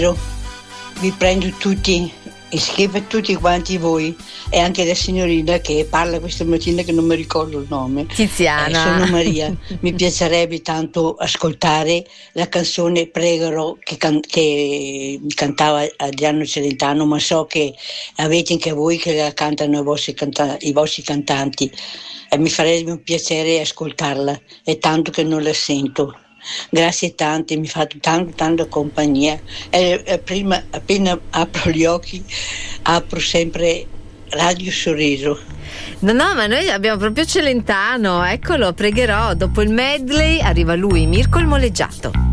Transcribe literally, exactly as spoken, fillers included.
Vi prendo tutti, iscrivo a tutti quanti voi e anche la signorina che parla questa mattina che non mi ricordo il nome. Tiziana. Eh, sono Maria. Mi piacerebbe tanto ascoltare la canzone Pregherò che, can- che cantava Adriano Celentano, ma so che avete anche voi che la cantano i vostri, canta- i vostri cantanti e mi farebbe un piacere ascoltarla, è tanto che non la sento. Grazie tante, mi fate tanto tanto compagnia e, e prima appena apro gli occhi apro sempre Radio Sorriso. No, no, ma noi abbiamo proprio Celentano, eccolo, Pregherò. Dopo il medley arriva lui, Mirko il Moleggiato.